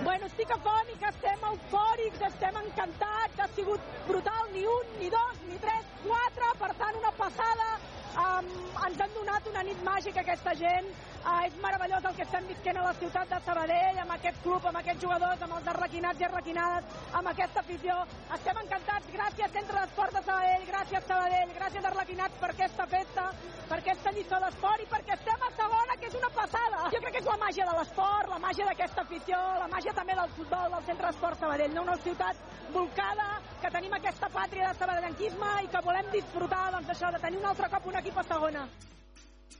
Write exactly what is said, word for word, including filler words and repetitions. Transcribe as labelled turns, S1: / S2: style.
S1: Bueno, estic afònica, estem eufòrics, estem encantats, ha sigut brutal, ni un, ni dos, ni tres, quatre, per tant una passada, um, ens han donat una nit màgica aquesta gent, uh, és meravellós el que estem visquent a la ciutat de Sabadell, amb aquest club, amb aquests jugadors, amb els arlequinats i arlequinades, amb aquesta afició, estem encantats, gràcies Centre d'Esport de Sabadell, gràcies Sabadell, gràcies arlequinats per aquesta festa, per aquesta lliçó d'esport i perquè estem a segona, que és una passada. Jo crec que és la màgia de l'esport, la màgia d'aquesta afició, la màgia també del futbol, del Centre d'Esport Sabadell, no? Una ciutat volcada, que tenim aquesta pàtria de sabadellenquisme i que volem disfrutar doncs, això, de tenir un altre cop un equip a segona.